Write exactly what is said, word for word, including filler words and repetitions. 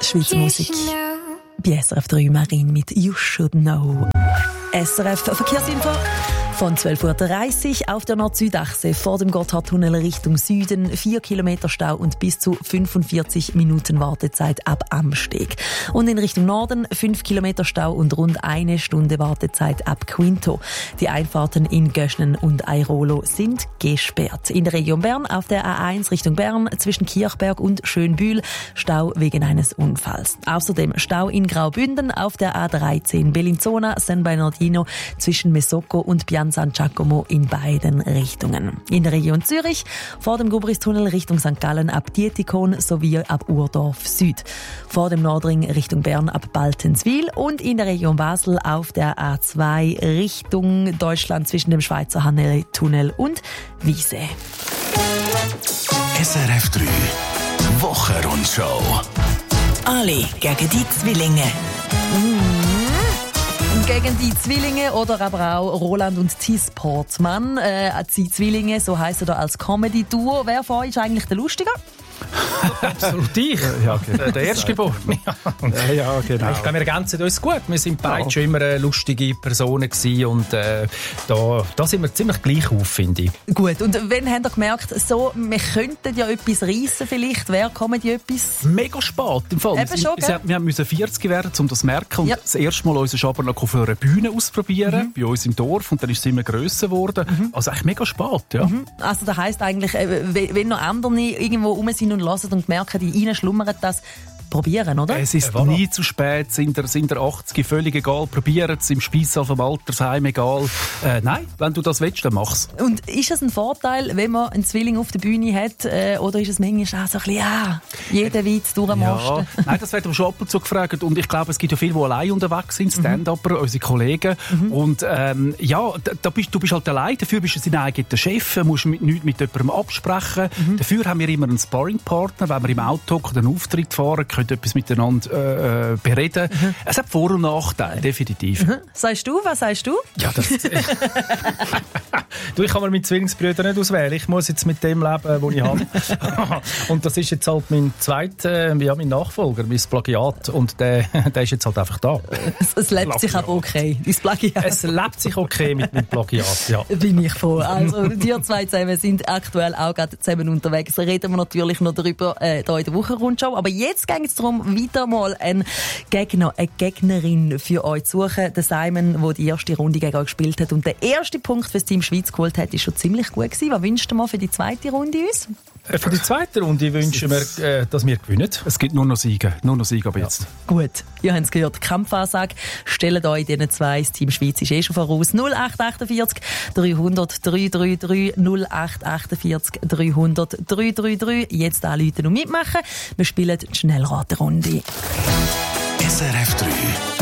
Schweizer Musik. Bei S R F drei Marin mit You Should Know. S R F Verkehrsinfo. Von zwölf Uhr dreißig auf der Nord-Süd-Achse vor dem Gotthardtunnel Richtung Süden vier Kilometer Stau und bis zu fünfundvierzig Minuten Wartezeit ab Amsteg. Und in Richtung Norden fünf Kilometer Stau und rund eine Stunde Wartezeit ab Quinto. Die Einfahrten in Göschnen und Airolo sind gesperrt. In der Region Bern auf der A eins Richtung Bern zwischen Kirchberg und Schönbühl Stau wegen eines Unfalls. Außerdem Stau in Graubünden auf der A dreizehn Bellinzona San Bernardino zwischen Mesocco und Pian San Giacomo in beiden Richtungen. In der Region Zürich vor dem Gubristunnel Richtung Sankt Gallen ab Dietikon sowie ab Urdorf Süd. Vor dem Nordring Richtung Bern ab Baltenswil und in der Region Basel auf der A zwei Richtung Deutschland zwischen dem Schweizer Hannery-Tunnel und Wiese. S R F drei Wochenrundschau. Ali gegen die Zwillinge. Gegen die Zwillinge oder aber auch Roland und Thies Portmann. Äh, die Zwillinge, so heissen da als Comedy-Duo. Wer von euch ist eigentlich der Lustiger? Absolut ich. Ja, okay. Der Erstgeborene. Ja, ja, genau. Ich glaube, wir ergänzen uns gut. Wir sind beide ja. schon immer äh, lustige Personen gewesen und äh, da, da sind wir ziemlich gleich auf, finde ich. Gut, und wann habt ihr gemerkt, so, wir könnten ja etwas reissen vielleicht? Wer Comedy etwas? Mega spät im Fall. Eben schon, wir, wir mussten vierzig werden, um das zu merken. Und ja. das erste Mal unseren Schabernack auf einer Bühne ausprobieren, mhm. bei uns im Dorf. Und dann ist es immer grösser geworden. Mhm. Also eigentlich mega spät, ja. Mhm. Also das heisst eigentlich, wenn noch andere irgendwo rum sind und hören und merken, die ihnen schlummert das, probieren, oder? Es ist ja, voilà. nie zu spät, sind der, sind der achtzig völlig egal, probieren es im Speissaal vom Altersheim egal. Äh, nein, wenn du das willst, dann mach's. Und ist es ein Vorteil, wenn man einen Zwilling auf der Bühne hat, äh, oder ist es manchmal auch so ein bisschen, ja, jeder Witz durchmachen? Ja, nein, das wird uns schon ab und zu gefragt und ich glaube, es gibt ja viele, die allein unterwegs sind, Stand-Upper, mhm. unsere Kollegen mhm. und ähm, ja, da, da bist, du bist halt allein, dafür bist du dein eigener Chef, musst mit, nichts mit jemandem absprechen, mhm. dafür haben wir immer einen Sparring-Partner, wenn wir im Auto einen Auftritt fahren, können etwas miteinander äh, bereden. Mhm. Es hat Vor- und Nachteile, definitiv. Mhm. Sagst du, was sagst du? Ja, das du, ich kann mir mit Zwillingsbrüdern nicht auswählen. Ich muss jetzt mit dem leben, das ich habe. Und das ist jetzt halt mein zweiter, ja, mein Nachfolger, mein Plagiat. Und der, der ist jetzt halt einfach da. Es, es lebt Plagiat. sich aber okay, dein Plagiat. Es lebt sich okay mit meinem Plagiat, ja. Bin ich froh. Also, die zwei zusammen sind aktuell auch gerade zusammen unterwegs. Da reden wir natürlich noch darüber äh, hier in der Wochenrundschau. Aber jetzt geht es darum, wieder mal einen Gegner, eine Gegnerin für euch zu suchen. Der Simon, der die erste Runde gegen euch gespielt hat und der erste Punkt für das Team Schweiz geholt hat, ist schon ziemlich gut gewesen. Was wünschst du mal für die zweite Runde uns? Für die zweite Runde wünschen wir, äh, dass wir gewinnen. Es gibt nur noch Siege, nur noch Siege ab jetzt. Ja. Gut, ihr habt es gehört, Kampfansage. Stellt euch diesen zwei, das Team Schweiz ist eh schon voraus. null acht achtundvierzig dreihundert dreihundertdreiunddreißig null acht achtundvierzig dreihundert dreihundertdreiunddreißig. Jetzt anrufen und mitmachen. Wir spielen die Schnellraterunde. S R F drei